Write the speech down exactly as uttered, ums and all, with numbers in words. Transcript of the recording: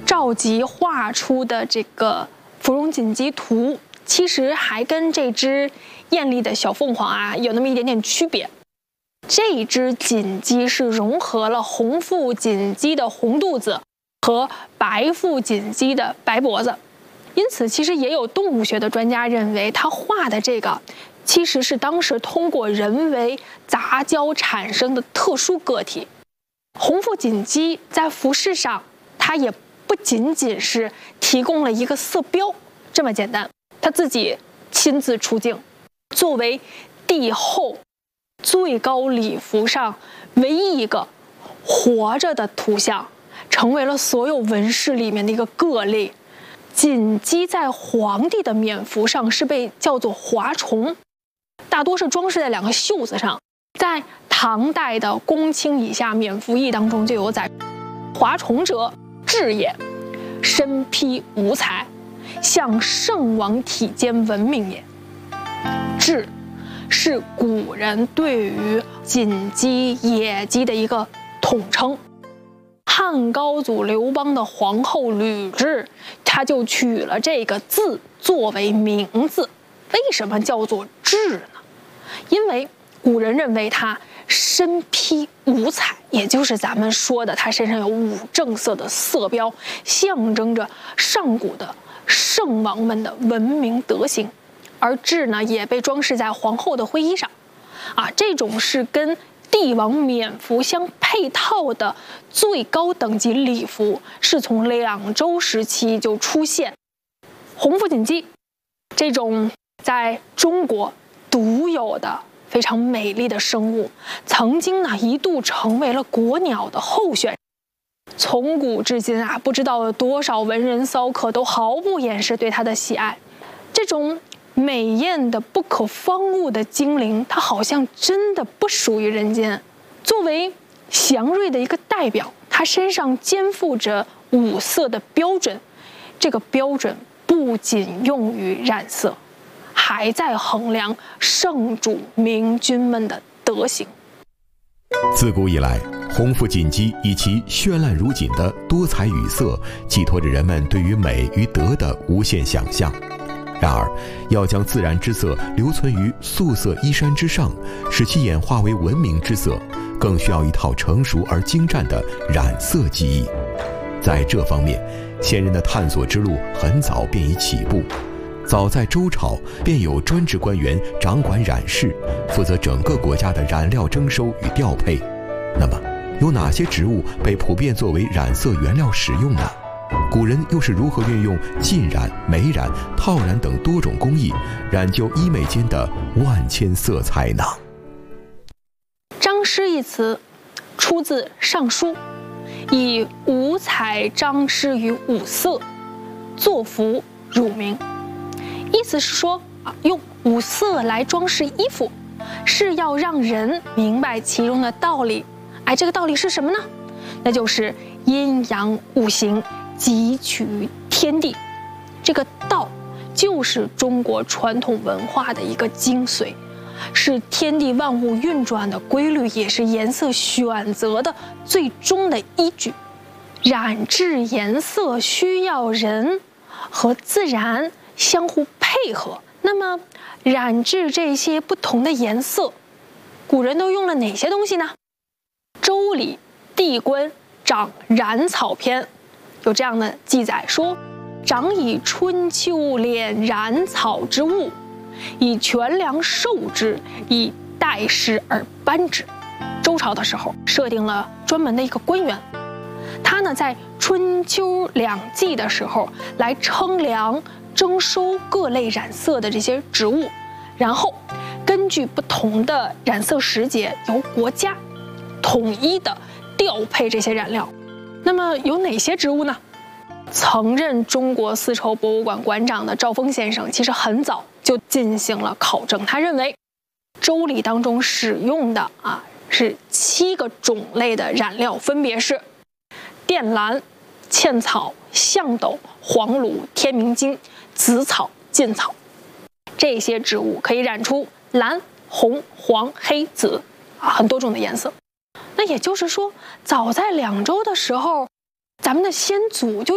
赵佶画出的这个芙蓉锦鸡图，其实还跟这只艳丽的小凤凰啊有那么一点点区别。这只锦鸡是融合了红腹锦鸡的红肚子和白腹锦鸡的白脖子，因此其实也有动物学的专家认为，他画的这个其实是当时通过人为杂交产生的特殊个体。红腹锦鸡在服饰上，它也不仅仅是提供了一个色标这么简单，它自己亲自出镜，作为帝后最高礼服上唯一一个活着的图像，成为了所有纹饰里面的一个个例。锦鸡在皇帝的冕服上是被叫做华虫，大多是装饰在两个袖子上。在唐代的公卿以下冕服役当中就有载：华虫者，雉也，身披五彩，向圣王体间闻名也。雉是古人对于锦鸡、野鸡的一个统称。汉高祖刘邦的皇后吕雉，她就取了这个字作为名字。为什么叫做雉呢？因为古人认为她身披五彩，也就是咱们说的她身上有五正色的色标，象征着上古的圣王们的文明德行。而雉呢，也被装饰在皇后的徽衣上，啊，这种是跟帝王冕服相配套的最高等级礼服，是从两周时期就出现。红腹锦鸡这种在中国独有的非常美丽的生物，曾经呢一度成为了国鸟的候选。从古至今啊，不知道有多少文人骚客都毫不掩饰对它的喜爱。这种美艳的不可方物的精灵，它好像真的不属于人间。作为祥瑞的一个代表，它身上肩负着五色的标准，这个标准不仅用于染色，还在衡量圣主明君们的德行。 自古以来，红腹锦鸡以其绚烂如锦的多彩羽色，寄托着人们对于美与德的无限想象。然而，要将自然之色留存于素色衣衫之上，使其演化为文明之色，更需要一套成熟而精湛的染色技艺。在这方面，先人的探索之路很早便已起步。早在周朝，便有专职官员掌管染饰，负责整个国家的染料征收与调配。那么，有哪些植物被普遍作为染色原料使用呢？古人又是如何运用浸染、美染、套染等多种工艺，染就衣袂间的万千色彩呢？ 张诗一词出自《尚书》，以五彩张诗于五色，作服汝名。意思是说啊，用五色来装饰衣服，是要让人明白其中的道理。哎，这个道理是什么呢？那就是阴阳五行汲取天地，这个道就是中国传统文化的一个精髓，是天地万物运转的规律，也是颜色选择的最终的依据。染制颜色需要人和自然相互配合。那么，染制这些不同的颜色，古人都用了哪些东西呢？《周礼·地官长染草篇》有这样的记载说：“长以春秋敛染草之物，以全粮授之，以代师而颁之。”周朝的时候设定了专门的一个官员，他呢在春秋两季的时候来称量征收各类染色的这些植物，然后根据不同的染色时节，由国家统一的调配这些染料。那么有哪些植物呢？曾任中国丝绸博物馆馆长的赵峰先生，其实很早就进行了考证。他认为，周礼当中使用的啊是七个种类的染料，分别是靛蓝、茜草、象斗、黄芦、天明金、紫草、劲草。这些植物可以染出蓝、红、黄、黑、紫啊很多种的颜色。那也就是说，早在两周的时候，咱们的先祖就